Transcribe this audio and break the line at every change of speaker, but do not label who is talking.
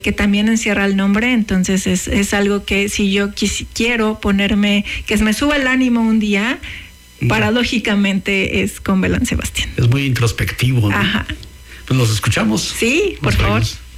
que también encierra el nombre. Entonces es algo que si yo quiero ponerme, que me suba el ánimo un día, paradójicamente es con Belán Sebastián.
Es muy introspectivo, ¿no?
Ajá.
Pues los escuchamos.
Sí, por favor.